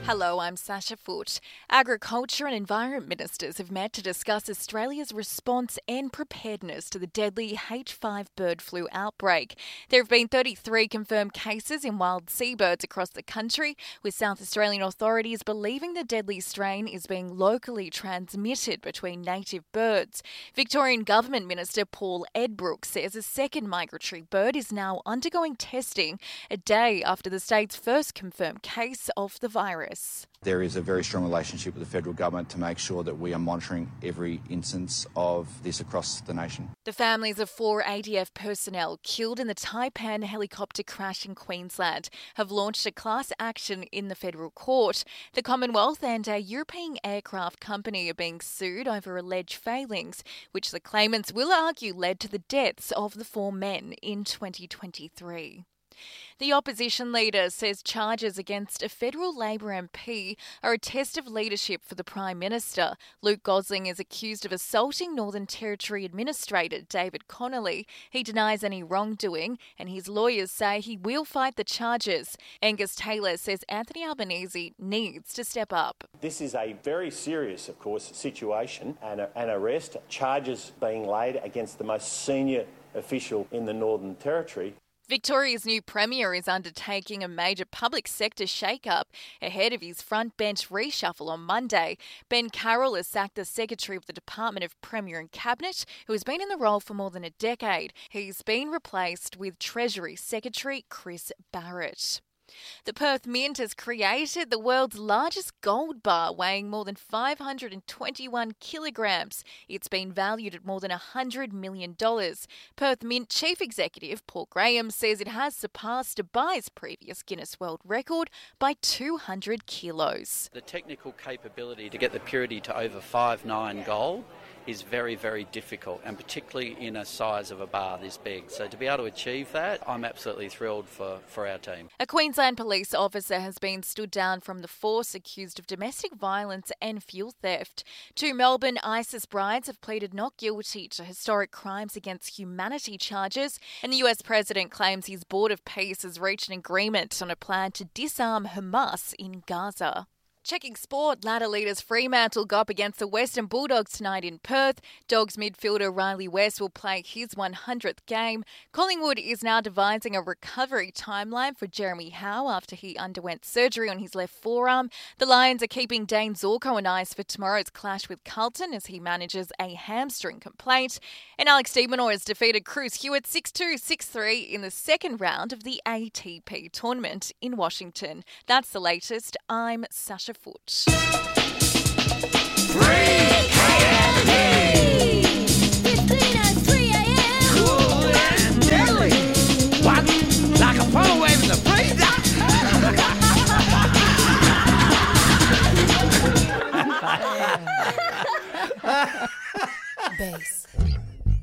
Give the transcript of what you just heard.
Hello, I'm Sasha Foote. Agriculture and Environment Ministers have met to discuss Australia's response and preparedness to the deadly H5 bird flu outbreak. There have been 33 confirmed cases in wild seabirds across the country, with South Australian authorities believing the deadly strain is being locally transmitted between native birds. Victorian Government Minister Paul Edbrook says a second migratory bird is now undergoing testing a day after the state's first confirmed case of the virus. There is a very strong relationship with the federal government to make sure that we are monitoring every instance of this across the nation. The families of 4 ADF personnel killed in the Taipan helicopter crash in Queensland have launched a class action in the federal court. The Commonwealth and a European aircraft company are being sued over alleged failings, which the claimants will argue led to the deaths of the 4 men in 2023. The opposition leader says charges against a federal Labor MP are a test of leadership for the Prime Minister. Luke Gosling is accused of assaulting Northern Territory Administrator David Connolly. He denies any wrongdoing, and his lawyers say he will fight the charges. Angus Taylor says Anthony Albanese needs to step up. This is a very serious, of course, situation and an arrest, charges being laid against the most senior official in the Northern Territory. Victoria's new Premier is undertaking a major public sector shake-up ahead of his front bench reshuffle on Monday. Ben Carroll has sacked the Secretary of the Department of Premier and Cabinet, who has been in the role for more than a decade. He's been replaced with Treasury Secretary Chris Barrett. The Perth Mint has created the world's largest gold bar, weighing more than 521 kilograms. It's been valued at more than $100 million. Perth Mint Chief Executive Paul Graham says it has surpassed Dubai's previous Guinness World Record by 200 kilos. The technical capability to get the purity to over 5.9 gold is very, very difficult, and particularly in a size of a bar this big. So to be able to achieve that, I'm absolutely thrilled for our team. A Queensland police officer has been stood down from the force accused of domestic violence and fuel theft. 2 Melbourne ISIS brides have pleaded not guilty to historic crimes against humanity charges, and the US president claims his Board of Peace has reached an agreement on a plan to disarm Hamas in Gaza. Checking sport, ladder leaders Fremantle go up against the Western Bulldogs tonight in Perth. Dogs midfielder Riley West will play his 100th game. Collingwood is now devising a recovery timeline for Jeremy Howe after he underwent surgery on his left forearm. The Lions are keeping Dane Zorko on ice for tomorrow's clash with Carlton as he manages a hamstring complaint. And Alex de Minaur has defeated Cruz Hewitt 6-2, 6-3 in the second round of the ATP tournament in Washington. That's the latest. I'm Sasha Foote.